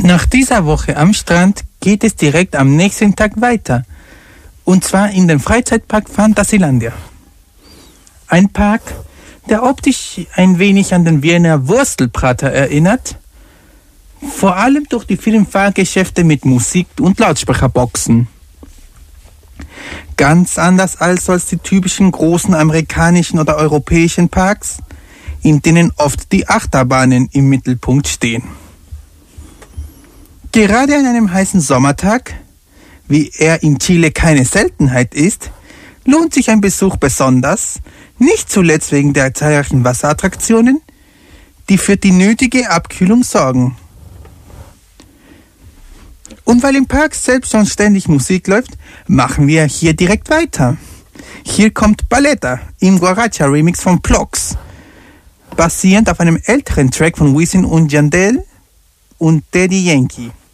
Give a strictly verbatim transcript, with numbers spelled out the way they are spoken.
Nach dieser Woche am Strand geht es direkt am nächsten Tag weiter. Und zwar in den Freizeitpark Phantasialandia. Ein Park, der optisch ein wenig an den Wiener Wurstelprater erinnert. Vor allem durch die vielen Fahrgeschäfte mit Musik und Lautsprecherboxen. Ganz anders als, als die typischen großen amerikanischen oder europäischen Parks, in denen oft die Achterbahnen im Mittelpunkt stehen. Gerade an einem heißen Sommertag, wie er in Chile keine Seltenheit ist, lohnt sich ein Besuch besonders, nicht zuletzt wegen der zahlreichen Wasserattraktionen, die für die nötige Abkühlung sorgen. Und weil im Park selbst schon ständig Musik läuft, machen wir hier direkt weiter. Hier kommt Paleta im Guaracha-Remix von Plox, basierend auf einem älteren Track von Wisin und Yandel und Daddy Yankee.